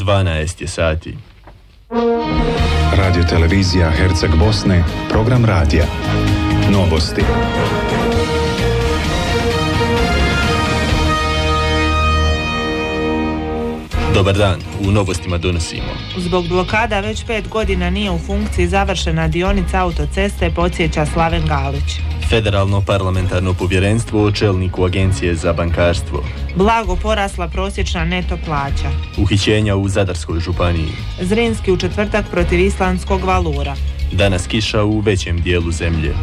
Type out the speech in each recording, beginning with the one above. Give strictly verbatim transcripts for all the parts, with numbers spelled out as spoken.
dvanaest je sati. Radio televizija Herceg Bosne, program radija. Novosti. Dobar dan, u novostima donosimo. Zbog blokada već pet godina nije u funkciji završena dionica autoceste, podsjeća Slaven Galić. Federalno parlamentarno povjerenstvo o čelniku Agencije za bankarstvo. Blago porasla prosječna neto plaća. Uhićenja u Zadarskoj županiji. Zrinski u četvrtak protiv islandskog valura. Danas kiša u većem dijelu zemlje.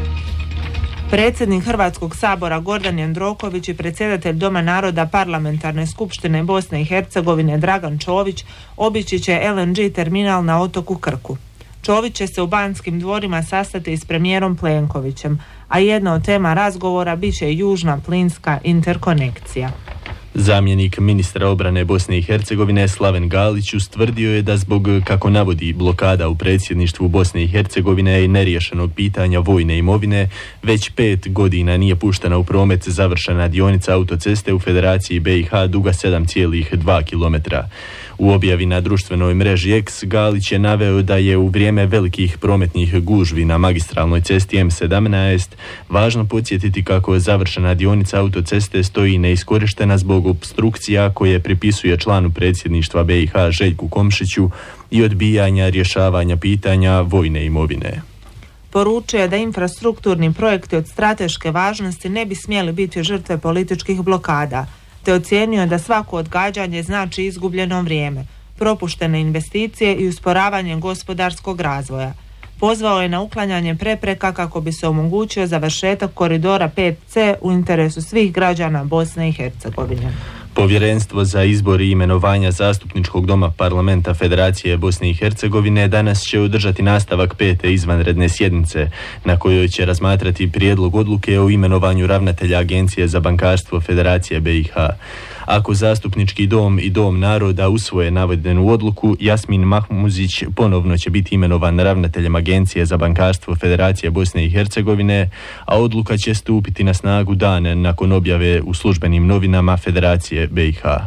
Predsjednik Hrvatskog sabora Gordan Jandroković i predsjedatelj Doma naroda Parlamentarne skupštine Bosne i Hercegovine Dragan Čović obići će L N G terminal na otoku Krku. Čović će se u Banskim dvorima sastati s premijerom Plenkovićem, a jedna od tema razgovora bit će južna plinska interkonekcija. Zamjenik ministra obrane Bosne i Hercegovine Slaven Galić ustvrdio je da zbog, kako navodi, blokada u predsjedništvu Bosne i Hercegovine i neriješenog pitanja vojne imovine, već pet godina nije puštena u promet završena dionica autoceste u Federaciji B i H duga sedam zarez dva kilometra. U objavi na društvenoj mreži X Galić je naveo da je u vrijeme velikih prometnih gužvi na magistralnoj cesti M sedamnaest važno podsjetiti kako završena dionica autoceste stoji neiskorištena zbog opstrukcija koje pripisuje članu predsjedništva B i H Željku Komšiću i odbijanja rješavanja pitanja vojne imovine. Poručuje da infrastrukturni projekti od strateške važnosti ne bi smjeli biti žrtve političkih blokada, te ocijenio da svako odgađanje znači izgubljeno vrijeme, propuštene investicije i usporavanje gospodarskog razvoja. Pozvao je na uklanjanje prepreka kako bi se omogućio završetak koridora pet C u interesu svih građana Bosne i Hercegovine. Povjerenstvo za izbor i imenovanja zastupničkog doma parlamenta Federacije Bosne i Hercegovine danas će održati nastavak pete izvanredne sjednice na kojoj će razmatrati prijedlog odluke o imenovanju ravnatelja Agencije za bankarstvo Federacije B i H. Ako zastupnički dom i dom naroda usvoje navedenu odluku, Jasmin Mahmuzić ponovno će biti imenovan ravnateljem Agencije za bankarstvo Federacije Bosne i Hercegovine, a odluka će stupiti na snagu dan nakon objave u službenim novinama Federacije B i H.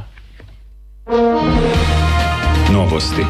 Novosti.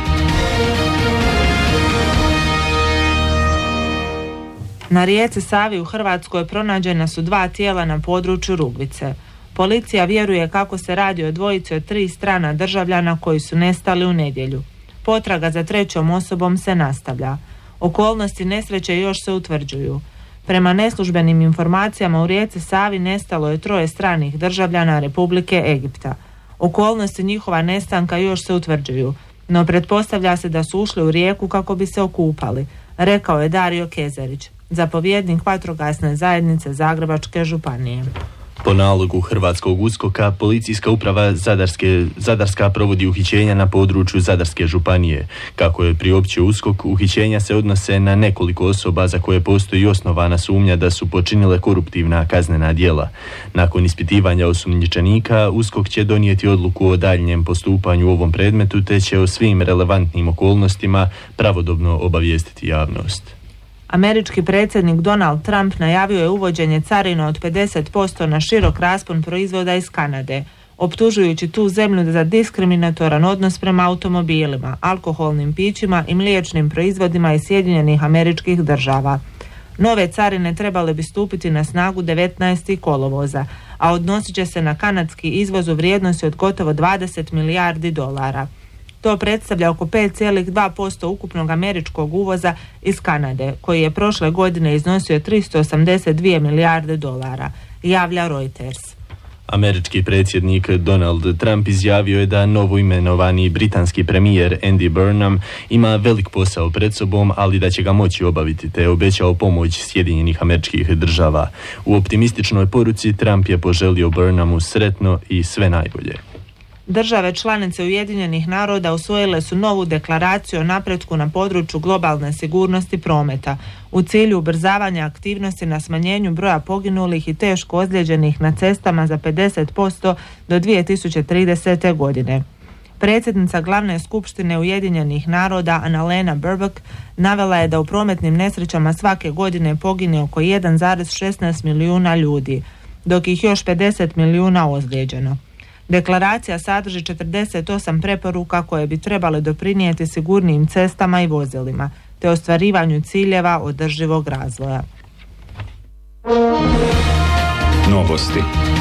Na rijeci Savi u Hrvatskoj pronađena su dva tijela na području Rugvice. Policija vjeruje kako se radi o dvojici od tri strana državljana koji su nestali u nedjelju. Potraga za trećom osobom se nastavlja. Okolnosti nesreće još se utvrđuju. Prema neslužbenim informacijama u rijeci Savi nestalo je troje stranih državljana Republike Egipta. Okolnosti njihova nestanka još se utvrđuju, no pretpostavlja se da su ušli u rijeku kako bi se okupali, rekao je Dario Kezerić, zapovjednik vatrogasne zajednice Zagrebačke županije. Po nalogu Hrvatskog uskoka, policijska uprava Zadarske, Zadarska provodi uhićenja na području Zadarske županije. Kako je priopćio uskok, uhićenja se odnose na nekoliko osoba za koje postoji osnovana sumnja da su počinile koruptivna kaznena djela. Nakon ispitivanja osumnjičenika, uskok će donijeti odluku o daljnjem postupanju u ovom predmetu te će o svim relevantnim okolnostima pravodobno obavijestiti javnost. Američki predsjednik Donald Trump najavio je uvođenje carina od pedeset posto na širok raspon proizvoda iz Kanade, optužujući tu zemlju za diskriminatoran odnos prema automobilima, alkoholnim pićima i mliječnim proizvodima iz Sjedinjenih Američkih Država. Nove carine trebale bi stupiti na snagu devetnaestog kolovoza, a odnosit će se na kanadski izvoz u vrijednosti od gotovo dvadeset milijardi dolara. To predstavlja oko pet zarez dva posto ukupnog američkog uvoza iz Kanade, koji je prošle godine iznosio tristo osamdeset dvije milijarde dolara, javlja Reuters. Američki predsjednik Donald Trump izjavio je da novoimenovani britanski premijer Andy Burnham ima velik posao pred sobom, ali da će ga moći obaviti, te je obećao pomoć Sjedinjenih Američkih Država. U optimističnoj poruci Trump je poželio Burnhamu sretno i sve najbolje. Države članice Ujedinjenih naroda usvojile su novu deklaraciju o napretku na području globalne sigurnosti prometa u cilju ubrzavanja aktivnosti na smanjenju broja poginulih i teško ozlijeđenih na cestama za pedeset posto do dvije tisuće tridesete. godine. Predsjednica glavne skupštine Ujedinjenih naroda Annalena Baerbock navela je da u prometnim nesrećama svake godine pogine oko jedan zarez šesnaest milijuna ljudi, dok ih još pedeset milijuna ozlijeđeno. Deklaracija sadrži četrdeset osam preporuka koje bi trebale doprinijeti sigurnijim cestama i vozilima, te ostvarivanju ciljeva održivog razvoja. Novosti.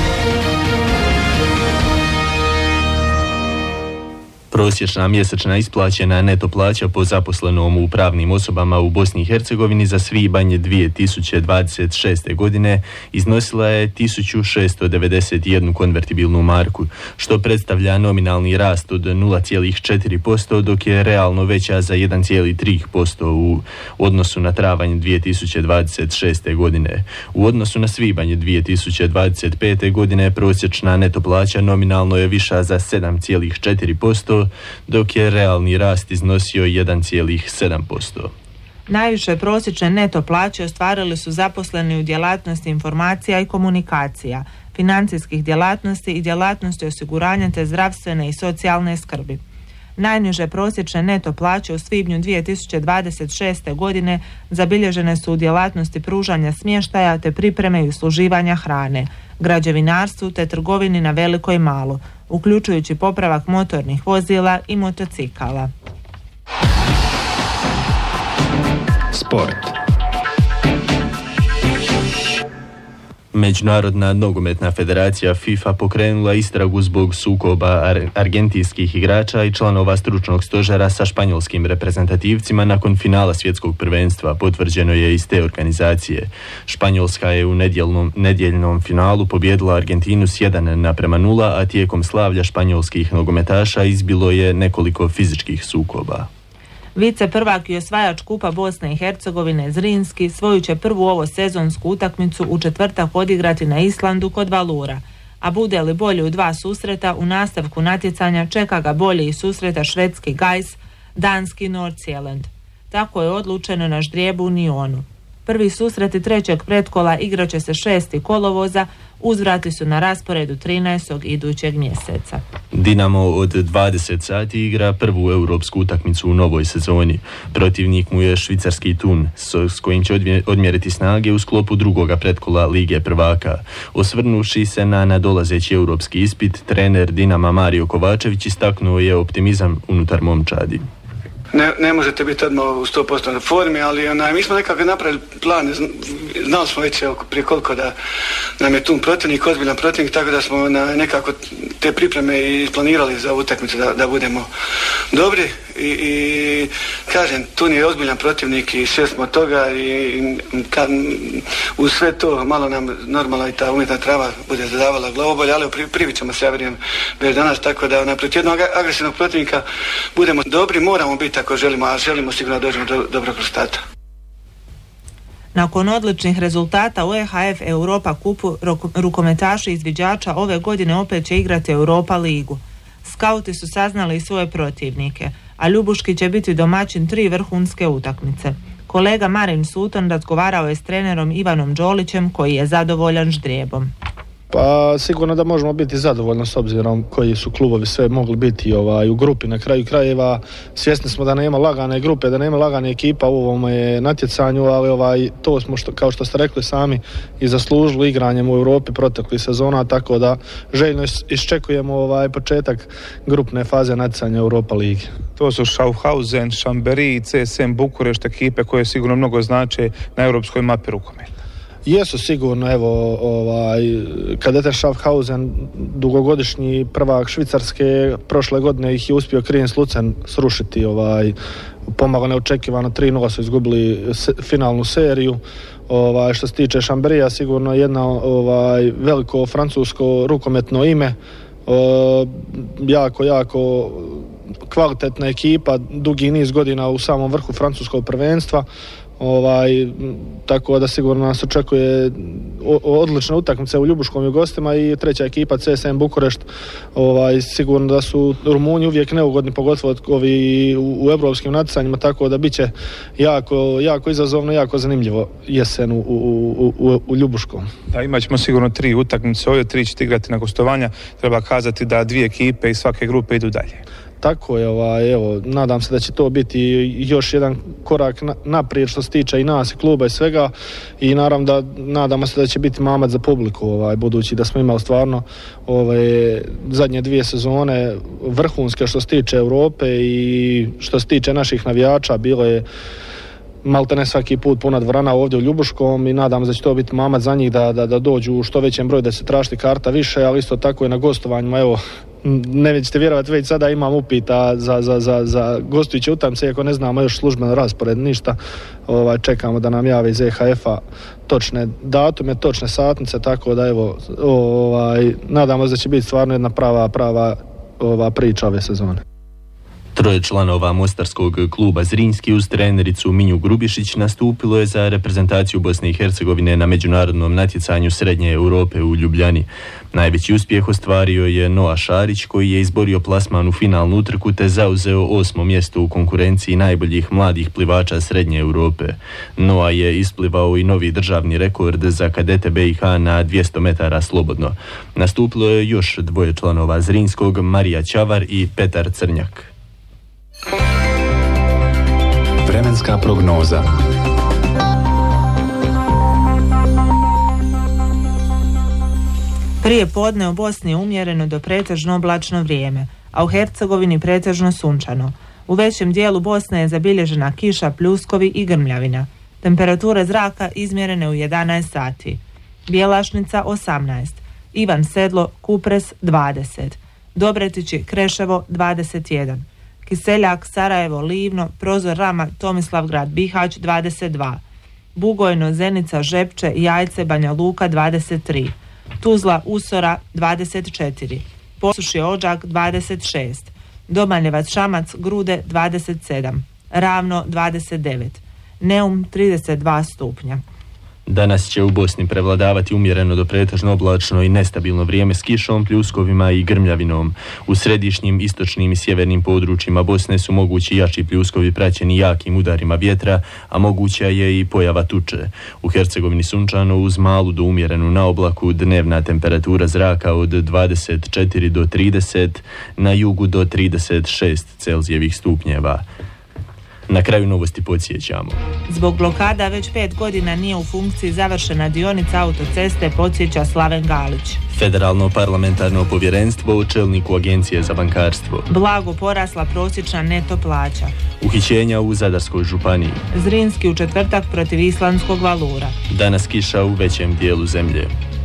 Prosječna mjesečna isplaćena neto plaća po zaposlenom u pravnim osobama u Bosni i Hercegovini za svibanj dvije tisuće dvadeset šeste. godine iznosila je tisuću šesto devedeset jednu konvertibilnu marku, što predstavlja nominalni rast od nula zarez četiri posto, dok je realno veća za jedan zarez tri posto u odnosu na travanj dvije tisuće dvadeset šeste. godine. U odnosu na svibanj dvije tisuće dvadeset pete. godine prosječna neto plaća nominalno je viša za sedam zarez četiri posto, dok je realni rast iznosio jedan zarez sedam posto. Najviše prosječne neto plaće ostvarili su zaposleni u djelatnosti informacija i komunikacija, financijskih djelatnosti i djelatnosti osiguranja te zdravstvene i socijalne skrbi. Najniže prosječne neto plaće u svibnju dvije tisuće dvadeset šeste. godine zabilježene su u djelatnosti pružanja smještaja te pripreme i usluživanja hrane, građevinarstvu te trgovini na veliko i malo, uključujući popravak motornih vozila i motocikala. Sport. Međunarodna nogometna federacija FIFA pokrenula istragu zbog sukoba ar- argentinskih igrača i članova stručnog stožera sa španjolskim reprezentativcima nakon finala svjetskog prvenstva, potvrđeno je iz te organizacije. Španjolska je u nedjeljnom, nedjeljnom finalu pobijedila Argentinu s jedan naprema nula, a tijekom slavlja španjolskih nogometaša izbilo je nekoliko fizičkih sukoba. Vice prvak i osvajač Kupa Bosne i Hercegovine Zrinski svoju će prvu ovo sezonsku utakmicu u četvrtak odigrati na Islandu kod Valura, a bude li bolji u dva susreta, u nastavku natjecanja čeka ga bolji i susreta švedski Gais, danski Nordsjælland. Tako je odlučeno na ždrijebu u Nionu. Prvi susreti trećeg pretkola igraće se šesti kolovoza, uzvrati su na rasporedu trinaestog idućeg mjeseca. Dinamo od dvadeset sati igra prvu europsku utakmicu u novoj sezoni. Protivnik mu je švicarski Thun, s kojim će odmjeriti snage u sklopu drugoga pretkola Lige prvaka. Osvrnuši se na nadolazeći europski ispit, trener Dinama Mario Kovačević istaknuo je optimizam unutar momčadi. Ne, ne možete biti odmah u sto posto na formi, ali onaj, mi smo nekako napravili plan, znali smo već prije koliko da nam je tu protivnik, ozbiljan protivnik, tako da smo na, nekako te pripreme i planirali za utakmicu da, da budemo dobri i, i kažem, tu je ozbiljan protivnik i sve smo od toga i kad uz sve to malo nam normalno i ta umjetna trava bude zadavala glavobolje, ali pri, privićemo se, ja vjerujem, već danas, tako da na protiv jednog agresivnog protivnika budemo dobri, moramo biti ako želimo, a želimo sigurno da dođemo do dobrog rezultata. Nakon odličnih rezultata u E H F Europa kupu, rukometaši izviđača ove godine opet će igrati Europa ligu. Skauti su saznali i svoje protivnike, a Ljubuški će biti domaćin tri vrhunske utakmice. Kolega Marin Suton razgovarao je s trenerom Ivanom Đolićem, koji je zadovoljan ždrijebom. Pa sigurno da možemo biti zadovoljni s obzirom koji su klubovi sve mogli biti ovaj, u grupi. Na kraju krajeva svjesni smo da nema lagane grupe, da nema lagane ekipa u ovom natjecanju, ali ovaj, to smo, što, kao što ste rekli sami, i zaslužili igranjem u Europi proteklih sezona, tako da željno iščekujemo ovaj, početak grupne faze natjecanja Europa ligi. To su Schaffhausen, Chambéry i C S M Bukurešt, ekipe koje sigurno mnogo znače na europskoj mapi rukometa. Jesu sigurno, evo, ovaj, kadete Schaffhausen, dugogodišnji prvak Švicarske, prošle godine ih je uspio Kriens Lucen srušiti, ovaj, pomalo neočekivano tri nula su izgubili se, finalnu seriju. Ovaj, što se tiče Chambéryja, sigurno jedno ovaj, veliko francusko rukometno ime, o, jako, jako kvalitetna ekipa, dugi niz godina u samom vrhu francuskog prvenstva. Ovaj, tako da sigurno nas očekuje odlična utakmica u Ljubuškom i u gostima i treća ekipa C S M Bukurešt. Ovaj, sigurno da su Rumunji uvijek neugodni, pogotovo ovi u, u europskim natjecanjima, tako da bit će jako, jako izazovno, jako zanimljivo jesen u, u, u, u Ljubuškom. Da, imat ćemo sigurno tri utakmice, ove tri ćete igrati na gostovanja, treba kazati da dvije ekipe iz svake grupe idu dalje. Tako je, ovaj, evo, nadam se da će to biti još jedan korak na, naprijed što se tiče i nas i kluba i svega i naravno da nadamo se da će biti mamat za publiku, ovaj, budući da smo imali stvarno ove zadnje dvije sezone vrhunske što se tiče Europe i što se tiče naših navijača, bilo je malte ne svaki put puna dvorana ovdje u Ljubuškom i nadam se da će to biti mamat za njih da, da, da dođu u što većem broju, da se traži karta više, ali isto tako i na gostovanjima, evo, ne ćete vjerovati, već sada imam upita za, za, za, za gostujuće utakmice, iako ne znamo još službeno raspored ništa, ovaj, čekamo da nam jave iz E H F-a točne datume, točne satnice, tako da evo, ovaj, nadamo se da će biti stvarno jedna prava, prava ova priča ove sezone. Troje članova mostarskog kluba Zrinski uz trenericu Minju Grubišić nastupilo je za reprezentaciju Bosne i Hercegovine na međunarodnom natjecanju Srednje Europe u Ljubljani. Najveći uspjeh ostvario je Noa Šarić koji je izborio plasman u finalnu utrku te zauzeo osmo mjesto u konkurenciji najboljih mladih plivača Srednje Europe. Noa je isplivao i novi državni rekord za kadete B i H na dvjesto metara slobodno. Nastupilo je još dvoje članova Zrinskog, Marija Ćavar i Petar Crnjak. Vremenska prognoza. Prije podne u Bosni je umjereno do pretežno oblačno vrijeme, a u Hercegovini pretežno sunčano. U većem dijelu Bosne je zabilježena kiša, pljuskovi i grmljavina. Temperature zraka izmjerene u jedanaest sati. Bjelašnica osamnaest, Ivan Sedlo, Kupres dvadeset, Dobretići, Kreševo dvadeset jedan, Kiseljak, Sarajevo, Livno, Prozor, Rama, Tomislavgrad, Bihać dvadeset dva, Bugojno, Zenica, Žepče, Jajce, Banja Luka dvadeset tri, Tuzla, Usora dvadeset četiri, Posušje, Odžak dvadeset šest, Domaljevac, Šamac, Grude dvadeset sedam, Ravno dvadeset devet, Neum trideset dva stupnja. Danas će u Bosni prevladavati umjereno do pretežno oblačno i nestabilno vrijeme s kišom, pljuskovima i grmljavinom. U središnjim, istočnim i sjevernim područjima Bosne su mogući jači pljuskovi praćeni jakim udarima vjetra, a moguća je i pojava tuče. U Hercegovini sunčano uz malu do umjerenu na oblaku, dnevna temperatura zraka od dvadeset četiri do trideset, na jugu do trideset šest Celzijevih stupnjeva. Na kraju novosti podsjećamo. Zbog blokada već pet godina nije u funkciji završena dionica autoceste, podsjeća Slaven Galić. Federalno parlamentarno povjerenstvo o čelniku Agencije za bankarstvo. Blago porasla prosječna neto plaća. Uhićenja u Zadarskoj županiji. Zrinski u četvrtak protiv islandskog Valura. Danas kiša u većem dijelu zemlje.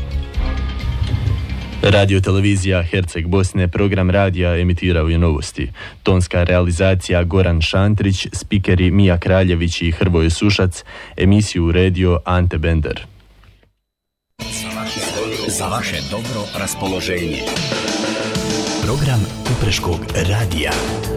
Radio televizija Herceg Bosne, program radija emitirao je novosti. Tonska realizacija Goran Šantrić, spikeri Mija Kraljević i Hrvoje Sušac, emisiju uredio Ante Bender. Za vaše, za vaše dobro raspoloženje. Program Kupreškog radija.